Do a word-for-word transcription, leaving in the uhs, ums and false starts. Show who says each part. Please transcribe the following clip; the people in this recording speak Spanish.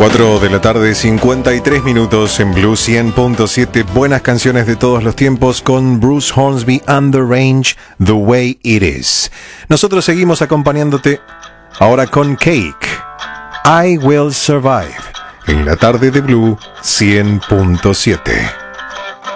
Speaker 1: cuatro de la tarde, cincuenta y tres minutos en Blue cien punto siete. Buenas canciones de todos los tiempos con Bruce Hornsby and the Range, The Way It Is. Nosotros seguimos acompañándote ahora con Cake, I Will Survive, en la tarde de Blue cien punto siete.